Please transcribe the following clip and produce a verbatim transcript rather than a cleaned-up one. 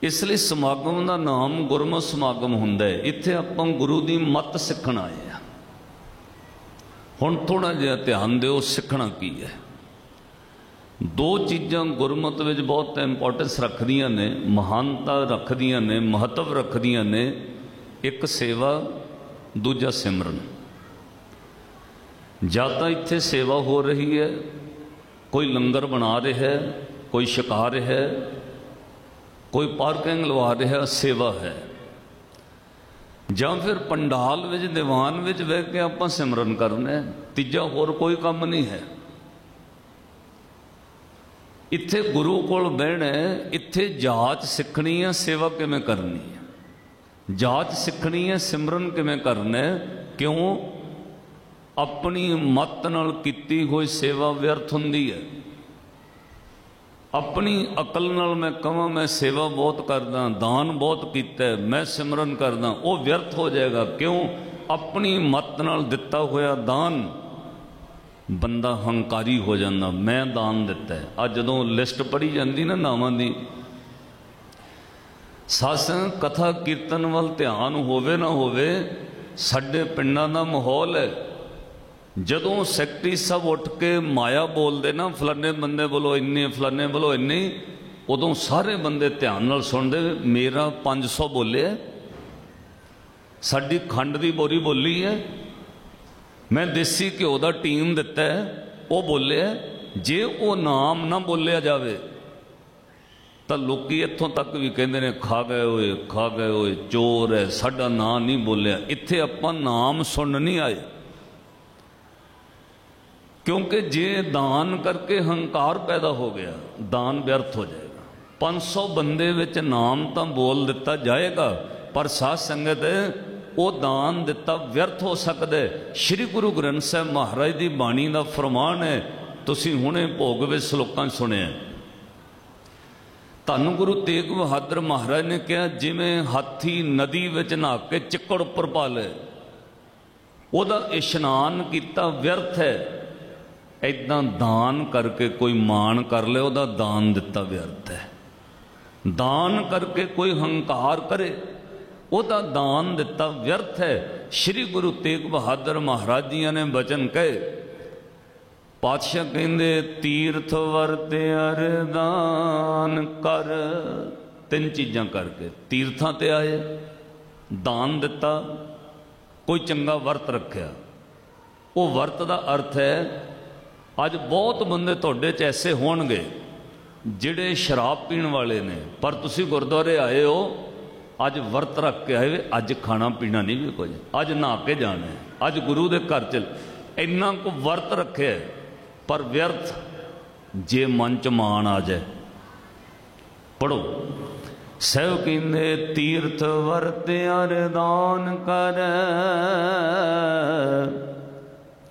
इसलिए समागम का नाम गुरमत समागम हुंदा है। इत्थे आपां गुरु की मत सीखण आए हैं। हुण थोड़ा जिहा ध्यान दिओ सीखना की है। दो चीज़ां गुरमत विच बहुत इंपोर्टेंस रखदियां ने, महानता रखदियां ने, महत्व रखदियां ने। एक सेवा, दूजा सिमरन। ਜਾਂ ਤਾਂ ਇੱਥੇ सेवा हो रही है, कोई लंगर बना रहा है, कोई छका रहा है, कोई पार्किंग लवा रहा, सेवा है। ਜਾਂ फिर पंडाल विच दीवान विच बह के आपां सिमरन करना। तीजा होर कोई काम नहीं है। इत्थे गुरु कोल बहना, इत्थे जाच सीखनी है सेवा किवें करनी है, जाच सीखनी है सिमरन किवें करना। क्यों? अपनी मत नाल कीती हुई सेवा व्यर्थ हुंदी है। अपनी अकल नाल मैं कहां मैं सेवा बहुत करदा, दान बहुत कीता है, मैं सिमरन करदा, वो व्यर्थ हो जाएगा। क्यों? अपनी मत नाल दिता होया दान बंदा हंकारी हो जाता, मैं दान दिता है। अज जदों लिस्ट पढ़ी जाती ना नावां दी, सत्संग कथा कीर्तन वल ध्यान होवे ना होवे, साडे पिंडां दा माहौल है। जदों सैकटरी साहब उठ के माया बोलते ना, फलाने बंदे बोलो इन्ने, फलाने बोलो इन्ने, उदों सारे बंदे ध्यान नाल सुनते। मेरा पाँच सौ बोलिया, साडी खंड की बोरी बोली है, मैं देसी घ्यो का टीम दिता है, वो बोलिया। जे वो नाम ना बोलिया जाए तो लोग इत्थों तक भी कहते हैं खा गए होए, खा गए होए, चोर है, साडा नाम नहीं बोलिया। इत्थे आपां नाम सुन नहीं आए। क्योंकि जे दान करके हंकार पैदा हो गया, दान व्यर्थ हो जाएगा। पाँच सौ बंदे विच नाम तो बोल दिता जाएगा, पर साध संगत वो दान दिता व्यर्थ हो सकता है। श्री गुरु ग्रंथ साहब महाराज की बाणी का फरमान है, तुसीं हुणे भोग विच श्लोकां सुनिया। धन गुरु तेग बहादुर महाराज ने कहा, जिवें हाथी नदी विच नहा के चिक्कड़ उपर पा ले, उहदा इशनान कीता व्यर्थ है। इदा दान करके कोई मान कर ले, उहदा दान दिता व्यर्थ है। दान करके कोई हंकार करे, उहदा दान दिता व्यर्थ है। श्री गुरु तेग बहादुर महाराज जी ने वचन कहे, पातशाह कहंदे तीर्थ वरत अरदान कर। तीन चीज़ां करके तीर्थां ते आए, दान दिता, कोई चंगा वर्त रखा। वो वर्त का अर्थ है, अज बहुत बंदे तुहाडे च ऐसे होणगे जिहड़े शराब पीण वाले ने, पर तुसीं गुरद्वारे आए हो, अज वर्त रख के आए, अज खाना पीना नहीं भी कुछ, अज नहा के जाना है, अज गुरु के घर चल, इन्ना को वर्त रखे है, पर व्यर्थ। जे मन च मान आ जाए, पढ़ो। सैव कहंदे तीर्थ वर्त अरदान कर,